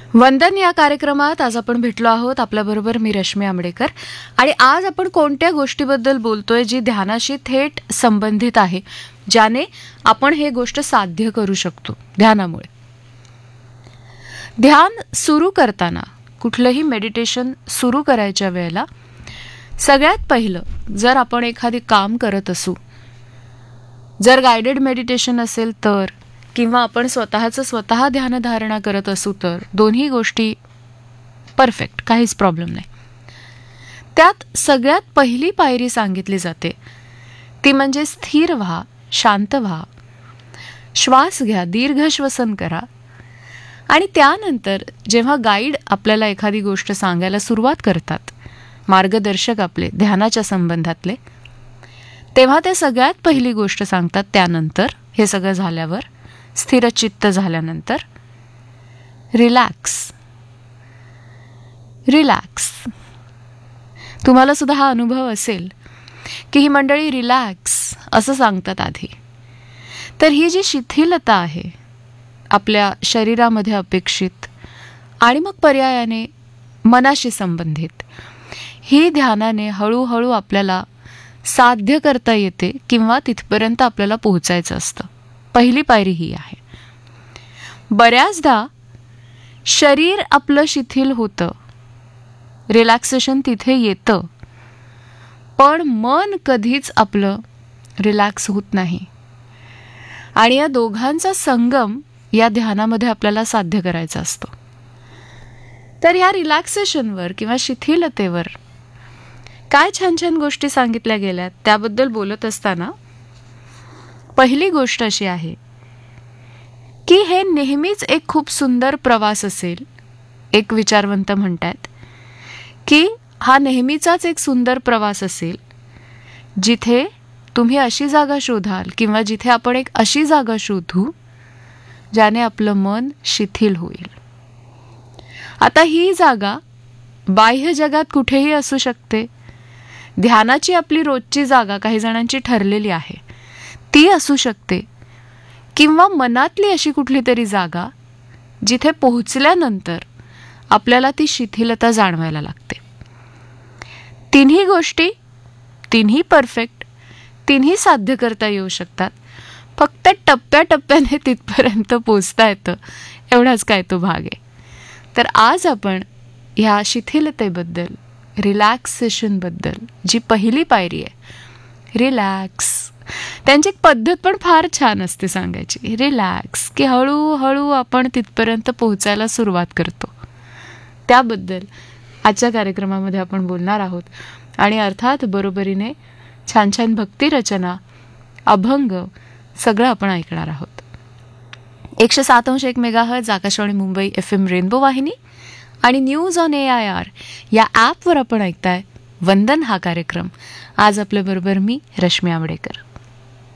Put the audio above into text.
वंदन या कार्यक्रमात आज आपण भेटलो आहोत. आपल्याबरोबर मी रश्मी आंबडेकर. आणि आज आपण कोणत्या गोष्टीबद्दल बोलतोय जी ध्यानाशी थेट संबंधित आहे, ज्याने आपण हे गोष्ट साध्य करू शकतो ध्यानामुळे. ध्यान सुरू करताना, कुठलंही मेडिटेशन सुरू करायच्या वेळेला सगळ्यात पहिलं, जर आपण एखादी काम करत असू, जर गायडेड मेडिटेशन असेल तर, किंवा आपण स्वतः ध्यानधारणा करत असू तर, दोन्ही गोष्टी परफेक्ट, काहीच प्रॉब्लेम नाही. त्यात सगळ्यात पहिली पायरी सांगितली जाते ती म्हणजे स्थिर व्हा, शांत व्हा, श्वास घ्या, दीर्घ श्वसन करा. आणि त्यानंतर जेव्हा गाईड आपल्याला एखादी गोष्ट सांगायला सुरुवात करतात, मार्गदर्शक आपले ध्यानाच्या संबंधातले, तेव्हा ते सगळ्यात पहिली गोष्ट सांगतात. त्यानंतर हे सगळं झाल्यावर, स्थिरचित्त झाल्यानंतर, रिलॅक्स. रिलॅक्स. तुम्हाला सुद्धा हा अनुभव असेल की ही मंडळी रिलॅक्स असं सांगतात आधी. तर ही जी शिथिलता आहे आपल्या शरीरामध्ये अपेक्षित आणि मग पर्यायाने मनाशी संबंधित, ही ध्यानाने हळूहळू आपल्याला साध्य करता येते किंवा तिथपर्यंत आपल्याला पोहोचायचं असतं. पहिली पायरी ही आहे. बऱ्याचदा शरीर आपलं शिथिल होतं, रिलॅक्सेशन तिथे येतं, पण मन कधीच आपलं रिलॅक्स होत नाही. आणि या दोघांचा संगम या ध्यानामध्ये आपल्याला साध्य करायचा असतो. तर या रिलॅक्सेशनवर किंवा शिथिलतेवर काय छान छान गोष्टी सांगितल्या गेल्यात त्याबद्दल बोलत असताना पहिली गोष्ट अशी आहे की हे नेहमीच एक खूप सुंदर प्रवास असेल. एक विचारवंत म्हणतात की हा नेहमीचाच एक सुंदर प्रवास असेल जिथे तुम्ही अशी जागा शोधाल किंवा जिथे आपण एक अशी जागा शोधू ज्याने आपलं मन शिथिल होईल. आता ही जागा बाह्य जगात कुठेही असू शकते. ध्यानाची आपली रोजची जागा काही जणांची ठरलेली आहे, ती असू शकते, किंवा मनातली अशी कुठली तरी जागा जिथे पोहोचल्यानंतर आपल्याला ती शिथिलता जाणवायला लागते. तिन्ही गोष्टी, तिन्ही परफेक्ट, तिन्ही साध्य करता येऊ शकतात. फक्त टप्प्याटप्प्याने तिथपर्यंत पोचता येतं, एवढाच काय तो भाग आहे. तर आज आपण ह्या शिथिलतेबद्दल, रिलॅक्सेशनबद्दल, जी पहिली पायरी आहे रिलॅक्स, त्यांची एक पद्धत पण फार छान असते सांगायची. रिलॅक्स, की हळूहळू आपण तिथपर्यंत पोहोचायला सुरुवात करतो. त्याबद्दल आजच्या कार्यक्रमामध्ये आपण बोलणार आहोत. आणि अर्थात बरोबरीने छान छान भक्तिरचना, अभंग सगळं आपण ऐकणार आहोत. 107.1 megahertz Akashvani Mumbai FM rainbow वाहिनी आणि न्यूज ऑन AIR या ॲपवर आपण ऐकताय वंदन हा कार्यक्रम. आज आपल्याबरोबर मी रश्मी आंबडेकर.